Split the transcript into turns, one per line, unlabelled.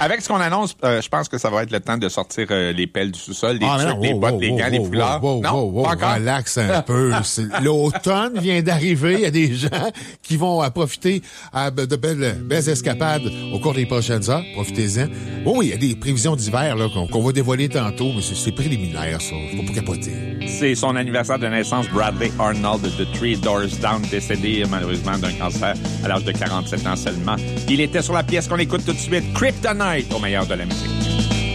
Avec ce qu'on annonce, je pense que ça va être le temps de sortir les pelles du sous-sol, les trucs, les bottes, les gants, les foulards. Non, pas encore.
Relax un peu. L'automne vient d'arriver. Il y a des gens qui vont profiter de belles escapades au cours des prochaines heures. Profitez-en. Oui, il y a des prévisions d'hiver là, qu'on va dévoiler tantôt, mais c'est préliminaire, ça. Faut pas capoter.
C'est son anniversaire de naissance, Bradley Arnold de Three Doors Down, décédé malheureusement d'un cancer à l'âge de 47 ans seulement. Il était sur la pièce qu'on écoute tout de suite, Kryptonite, au meilleur de la musique.